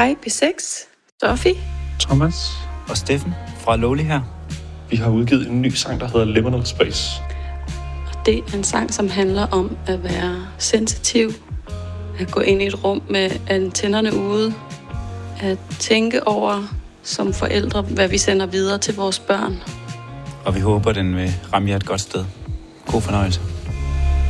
Hej B6, Sofie, Thomas og Steffen fra Lowly her. Vi har udgivet en ny sang, der hedder Liminal Space. Og det er en sang, som handler om at være sensitiv, at gå ind i et rum med antennerne ude, at tænke over som forældre, hvad vi sender videre til vores børn. Og vi håber, den vil ramme jer et godt sted. God fornøjelse.